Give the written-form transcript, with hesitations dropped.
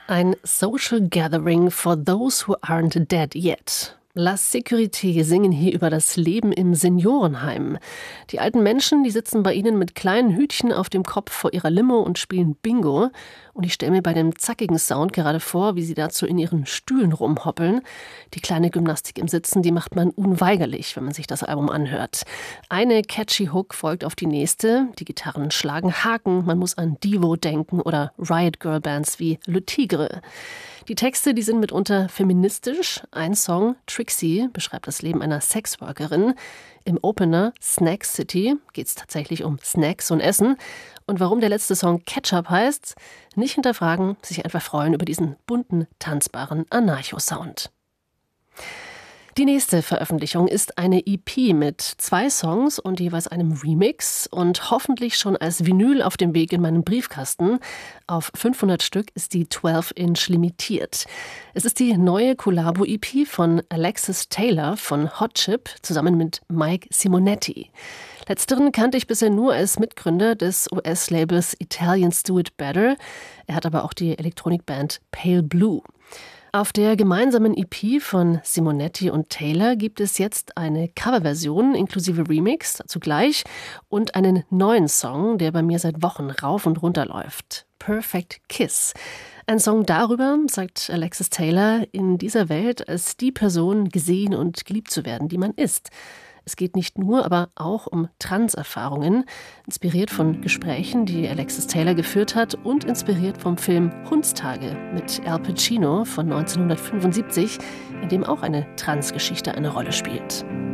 Ein Social Gathering for those who aren't dead yet. La Sécurité singen hier über das Leben im Seniorenheim. Die alten Menschen, die sitzen bei ihnen mit kleinen Hütchen auf dem Kopf vor ihrer Limo und spielen Bingo. Und ich stelle mir bei dem zackigen Sound gerade vor, wie sie dazu in ihren Stühlen rumhoppeln. Die kleine Gymnastik im Sitzen, die macht man unweigerlich, wenn man sich das Album anhört. Eine catchy Hook folgt auf die nächste. Die Gitarren schlagen Haken, man muss an Devo denken oder Riot Girl Bands wie Le Tigre. Die Texte, die sind mitunter feministisch. Ein Song, Trixie, beschreibt das Leben einer Sexworkerin. Im Opener Snack City geht es tatsächlich um Snacks und Essen. Und warum der letzte Song Ketchup heißt, nicht hinterfragen, sich einfach freuen über diesen bunten, tanzbaren Anarcho-Sound. Die nächste Veröffentlichung ist eine EP mit 2 Songs und jeweils einem Remix und hoffentlich schon als Vinyl auf dem Weg in meinen Briefkasten. Auf 500 Stück ist die 12-Inch limitiert. Es ist die neue Collabo-EP von Alexis Taylor von Hot Chip zusammen mit Mike Simonetti. Letzteren kannte ich bisher nur als Mitgründer des US-Labels Italians Do It Better. Er hat aber auch die Elektronikband Pale Blue. Auf der gemeinsamen EP von Simonetti und Taylor gibt es jetzt eine Coverversion inklusive Remix, dazu gleich, und einen neuen Song, der bei mir seit Wochen rauf und runter läuft. Perfect Kiss. Ein Song darüber, sagt Alexis Taylor, in dieser Welt als die Person gesehen und geliebt zu werden, die man ist. Es geht nicht nur, aber auch um Trans-Erfahrungen, inspiriert von Gesprächen, die Alexis Taylor geführt hat und inspiriert vom Film Hundstage mit Al Pacino von 1975, in dem auch eine Trans-Geschichte eine Rolle spielt.